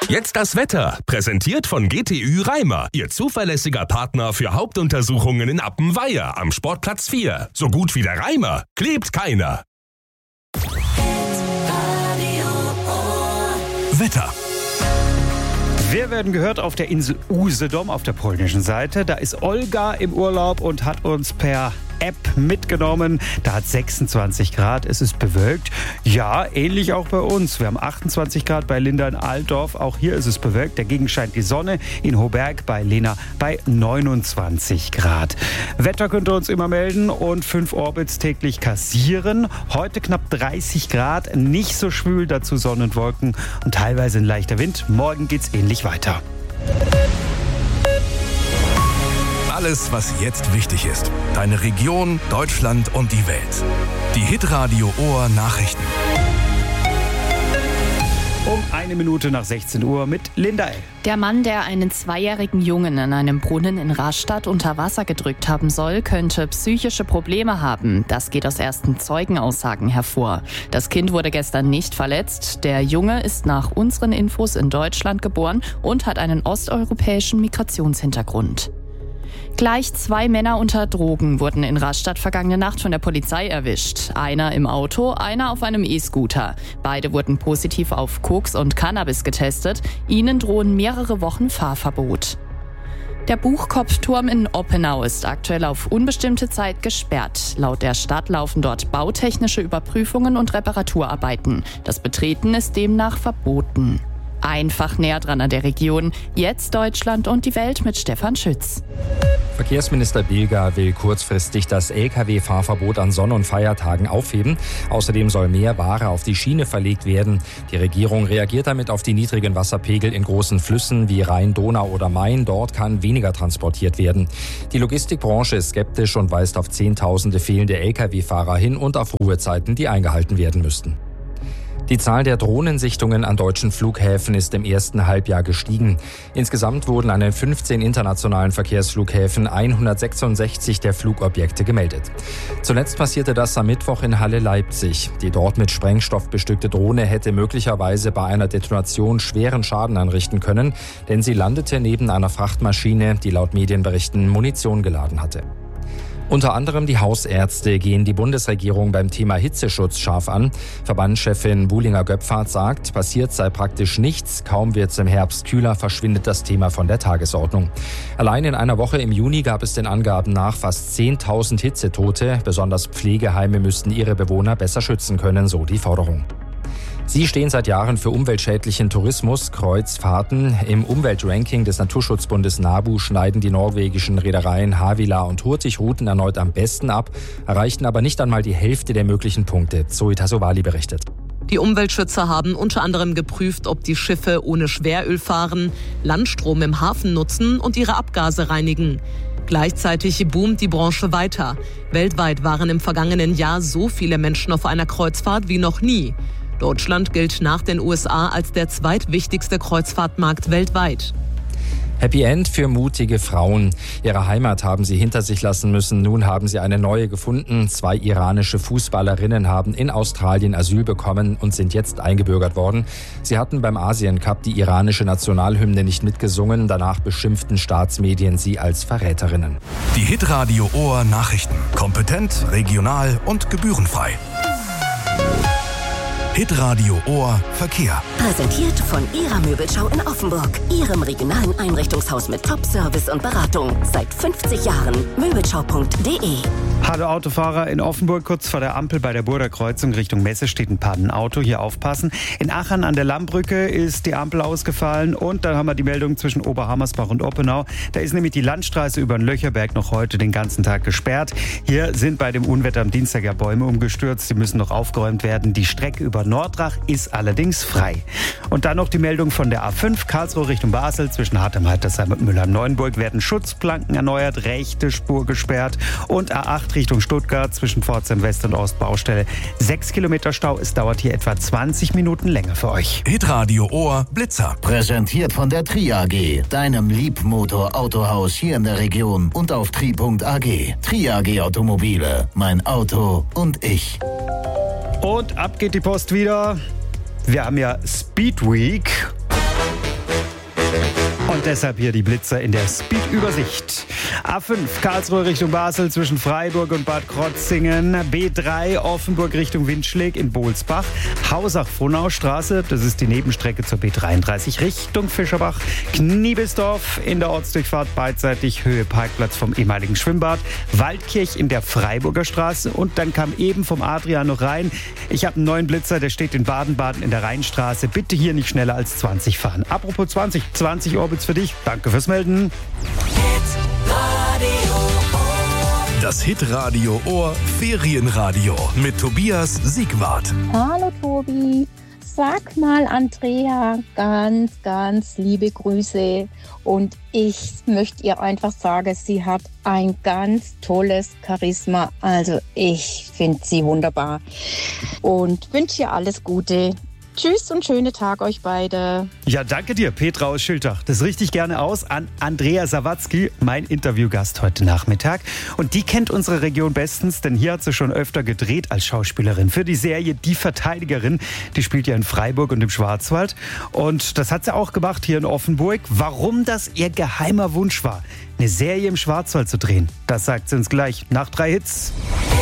Jetzt das Wetter, präsentiert von GTÜ Reimer, Ihr zuverlässiger Partner für Hauptuntersuchungen in Appenweier am Sportplatz 4. So gut wie der Reimer, klebt keiner. Wetter. Wir werden gehört auf der Insel Usedom auf der polnischen Seite. Da ist Olga im Urlaub und hat uns per App mitgenommen. Da hat 26 Grad, es ist bewölkt. Ja, ähnlich auch bei uns. Wir haben 28 Grad bei Linda in Altdorf. Auch hier ist es bewölkt. Dagegen scheint die Sonne. In Hoberg bei Lena bei 29 Grad. Wetter könnt ihr uns immer melden und 5 Orbits täglich kassieren. Heute knapp 30 Grad, nicht so schwül, dazu Sonne und Wolken und teilweise ein leichter Wind. Morgen geht's ähnlich weiter. Alles, was jetzt wichtig ist. Deine Region, Deutschland und die Welt. Die Hitradio Ohr Nachrichten. Um 1 Minute nach 16 Uhr mit Linda L. Der Mann, der einen 2-jährigen Jungen in einem Brunnen in Rastatt unter Wasser gedrückt haben soll, könnte psychische Probleme haben. Das geht aus ersten Zeugenaussagen hervor. Das Kind wurde gestern nicht verletzt. Der Junge ist nach unseren Infos in Deutschland geboren und hat einen osteuropäischen Migrationshintergrund. Gleich 2 Männer unter Drogen wurden in Rastatt vergangene Nacht von der Polizei erwischt. Einer im Auto, einer auf einem E-Scooter. Beide wurden positiv auf Koks und Cannabis getestet. Ihnen drohen mehrere Wochen Fahrverbot. Der Buchkopfturm in Oppenau ist aktuell auf unbestimmte Zeit gesperrt. Laut der Stadt laufen dort bautechnische Überprüfungen und Reparaturarbeiten. Das Betreten ist demnach verboten. Einfach näher dran an der Region. Jetzt Deutschland und die Welt mit Stefan Schütz. Verkehrsminister Bilger will kurzfristig das Lkw-Fahrverbot an Sonn- und Feiertagen aufheben. Außerdem soll mehr Ware auf die Schiene verlegt werden. Die Regierung reagiert damit auf die niedrigen Wasserpegel in großen Flüssen wie Rhein, Donau oder Main. Dort kann weniger transportiert werden. Die Logistikbranche ist skeptisch und weist auf Zehntausende fehlende Lkw-Fahrer hin und auf Ruhezeiten, die eingehalten werden müssten. Die Zahl der Drohnensichtungen an deutschen Flughäfen ist im ersten Halbjahr gestiegen. Insgesamt wurden an den 15 internationalen Verkehrsflughäfen 166 der Flugobjekte gemeldet. Zuletzt passierte das am Mittwoch in Halle Leipzig. Die dort mit Sprengstoff bestückte Drohne hätte möglicherweise bei einer Detonation schweren Schaden anrichten können, denn sie landete neben einer Frachtmaschine, die laut Medienberichten Munition geladen hatte. Unter anderem die Hausärzte gehen die Bundesregierung beim Thema Hitzeschutz scharf an. Verbandschefin Buhlinger-Göpfert sagt, passiert sei praktisch nichts. Kaum wird es im Herbst kühler, verschwindet das Thema von der Tagesordnung. Allein in einer Woche im Juni gab es den Angaben nach fast 10.000 Hitzetote. Besonders Pflegeheime müssten ihre Bewohner besser schützen können, so die Forderung. Sie stehen seit Jahren für umweltschädlichen Tourismus, Kreuzfahrten. Im Umweltranking des Naturschutzbundes NABU schneiden die norwegischen Reedereien Havila und Hurtig Routen erneut am besten ab, erreichten aber nicht einmal die Hälfte der möglichen Punkte. Zoe Tassovali berichtet. Die Umweltschützer haben unter anderem geprüft, ob die Schiffe ohne Schweröl fahren, Landstrom im Hafen nutzen und ihre Abgase reinigen. Gleichzeitig boomt die Branche weiter. Weltweit waren im vergangenen Jahr so viele Menschen auf einer Kreuzfahrt wie noch nie. Deutschland gilt nach den USA als der zweitwichtigste Kreuzfahrtmarkt weltweit. Happy End für mutige Frauen. Ihre Heimat haben sie hinter sich lassen müssen. Nun haben sie eine neue gefunden. 2 iranische Fußballerinnen haben in Australien Asyl bekommen und sind jetzt eingebürgert worden. Sie hatten beim Asien-Cup die iranische Nationalhymne nicht mitgesungen. Danach beschimpften Staatsmedien sie als Verräterinnen. Die Hitradio Ohr Nachrichten. Kompetent, regional und gebührenfrei. Hitradio Ohr Verkehr. Präsentiert von Ihrer Möbelschau in Offenburg. Ihrem regionalen Einrichtungshaus mit Top-Service und Beratung. Seit 50 Jahren. Möbelschau.de. Hallo Autofahrer, in Offenburg kurz vor der Ampel bei der Burger Kreuzung Richtung Messe steht ein Pannenauto. Hier aufpassen. In Aachen an der Lammbrücke ist die Ampel ausgefallen und dann haben wir die Meldung zwischen Oberhammersbach und Oppenau. Da ist nämlich die Landstraße über den Löcherberg noch heute den ganzen Tag gesperrt. Hier sind bei dem Unwetter am Dienstag ja Bäume umgestürzt. Die müssen noch aufgeräumt werden. Die Strecke über Nordrach ist allerdings frei. Und dann noch die Meldung von der A5 Karlsruhe Richtung Basel. Zwischen Hartheim-Heitersheim und Müller-Neuenburg werden Schutzplanken erneuert, rechte Spur gesperrt. Und A8 Richtung Stuttgart zwischen Pforzheim West und Ostbaustelle. 6 Kilometer Stau. Es dauert hier etwa 20 Minuten länger für euch. Hitradio Ohr Blitzer. Präsentiert von der Tri AG, deinem Liebmotor-Autohaus hier in der Region und auf tri.ag. Tri AG Automobile, mein Auto und ich. Und ab geht die Post wieder. Wir haben ja Speed Week. Und deshalb hier die Blitzer in der Speed-Übersicht. A5 Karlsruhe Richtung Basel zwischen Freiburg und Bad Krozingen. B3 Offenburg Richtung Windschläg in Bohlsbach. Hausach-Frohnau-Straße, das ist die Nebenstrecke zur B33 Richtung Fischerbach. Kniebelsdorf in der Ortsdurchfahrt beidseitig Höhe Parkplatz vom ehemaligen Schwimmbad. Waldkirch in der Freiburger Straße und dann kam eben vom Adrian noch rein. Ich habe einen neuen Blitzer, der steht in Baden-Baden in der Rheinstraße. Bitte hier nicht schneller als 20 fahren. Apropos 20 Orbits für dich. Danke fürs Melden. Das Hitradio Ohr Ferienradio mit Tobias Siegwart. Hallo Tobi. Sag mal, Andrea, ganz liebe Grüße. Und ich möchte ihr einfach sagen, sie hat ein ganz tolles Charisma. Also ich finde sie wunderbar. Und wünsche ihr alles Gute. Tschüss und schönen Tag euch beide. Ja, danke dir, Petra aus Schiltach. Das richte ich gerne aus an Andrea Sawatzki, mein Interviewgast heute Nachmittag. Und die kennt unsere Region bestens, denn hier hat sie schon öfter gedreht als Schauspielerin. Für die Serie Die Verteidigerin, die spielt ja in Freiburg und im Schwarzwald. Und das hat sie auch gemacht hier in Offenburg. Warum das ihr geheimer Wunsch war, eine Serie im Schwarzwald zu drehen, das sagt sie uns gleich nach 3 Hits.